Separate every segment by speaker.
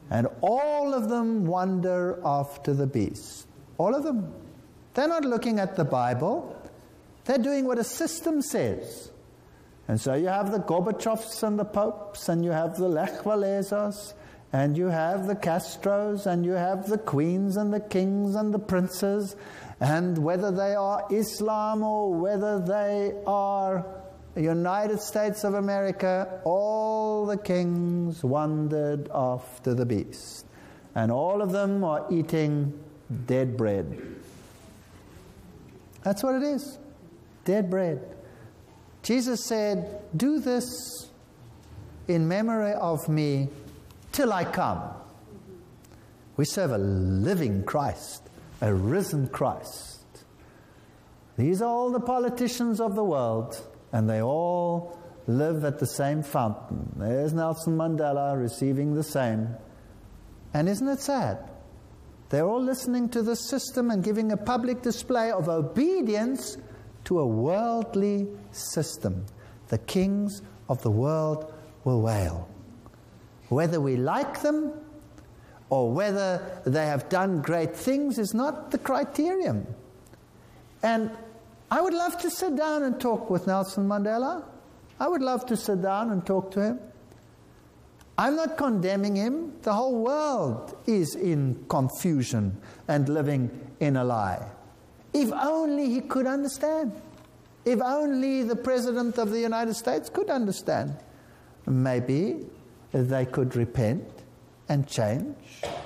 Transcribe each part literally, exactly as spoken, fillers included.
Speaker 1: And all of them wander after the beast. All of them. They're not looking at the Bible. They're doing what a system says. And so you have the Gorbachevs and the popes, and you have the Lech Walesas, and you have the Castros, and you have the queens and the kings and the princes, and whether they are Islam or whether they are United States of America, all the kings wandered after the beast. And all of them are eating dead bread. That's what it is. Dead bread. Jesus said, do this in memory of me till I come. We serve a living Christ, a risen Christ. These are all the politicians of the world, and they all live at the same fountain. There's Nelson Mandela receiving the same. And isn't it sad? They're all listening to the system and giving a public display of obedience to a worldly system. The kings of the world will wail. Whether we like them or whether they have done great things is not the criterion. And I would love to sit down and talk with Nelson Mandela. I would love to sit down and talk to him. I'm not condemning him. The whole world is in confusion and living in a lie. If only he could understand. If only the President of the United States could understand. Maybe they could repent and change.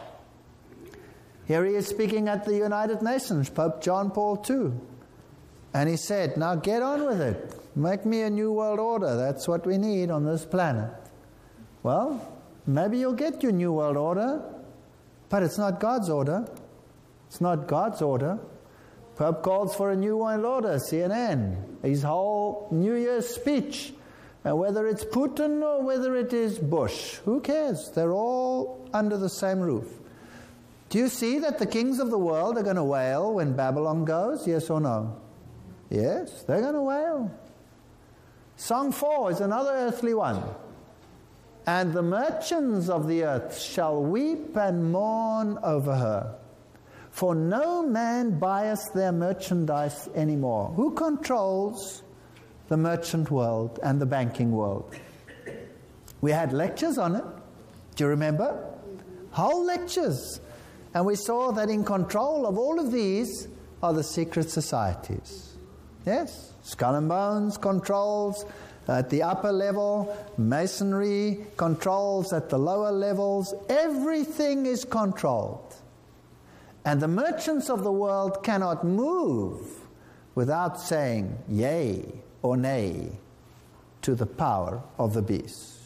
Speaker 1: Here he is speaking at the United Nations, Pope John Paul the Second. And he said, now get on with it. Make me a new world order. That's what we need on this planet. Well, maybe you'll get your new world order, but it's not God's order. It's not God's order. Pope calls for a new world order, C N N. His whole New Year's speech. And whether it's Putin or whether it is Bush, who cares? They're all under the same roof. Do you see that the kings of the world are going to wail when Babylon goes? Yes or no? Yes, they're going to wail. Song four is another earthly one. And the merchants of the earth shall weep and mourn over her. For no man buyeth their merchandise anymore. Who controls the merchant world and the banking world? We had lectures on it. Do you remember? Whole lectures. And we saw that in control of all of these are the secret societies. Yes, Skull and Bones controls at the upper level, Masonry controls at the lower levels. Everything is controlled. And the merchants of the world cannot move without saying yea or nay to the power of the beast.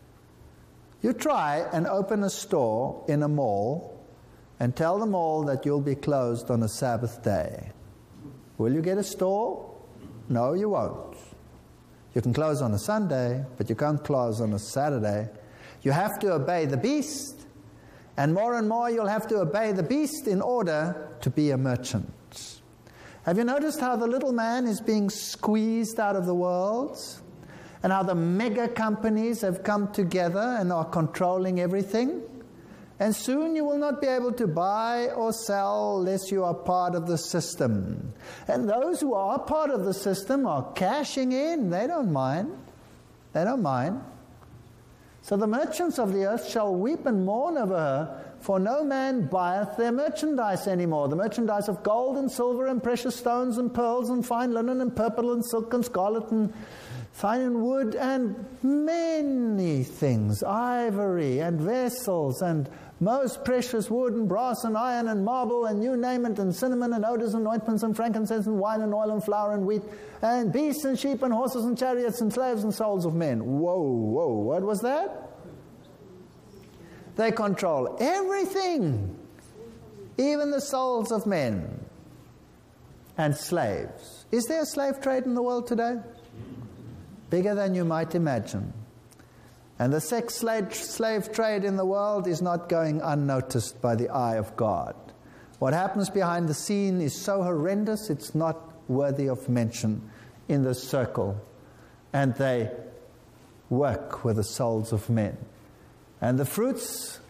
Speaker 1: You try and open a store in a mall and tell the mall that you'll be closed on a Sabbath day. Will you get a store? No, you won't. You can close on a Sunday, but you can't close on a Saturday. You have to obey the beast, and more and more you'll have to obey the beast in order to be a merchant. Have you noticed how the little man is being squeezed out of the world? And how the mega companies have come together and are controlling everything? And soon you will not be able to buy or sell unless you are part of the system. And those who are part of the system are cashing in. They don't mind. They don't mind. So the merchants of the earth shall weep and mourn over her, for no man buyeth their merchandise anymore. The merchandise of gold and silver and precious stones and pearls and fine linen and purple and silk and scarlet and fine wood and many things, ivory and vessels and most precious wood and brass and iron and marble and you name it, and cinnamon and odors and ointments and frankincense and wine and oil and flour and wheat and beasts and sheep and horses and chariots and slaves and souls of men. Whoa, whoa, what was that? They control everything, even the souls of men and slaves. Is there a slave trade in the world today? Bigger than you might imagine. And the sex slave, slave trade in the world is not going unnoticed by the eye of God. What happens behind the scene is so horrendous, it's not worthy of mention in this circle. And they work with the souls of men. And the fruits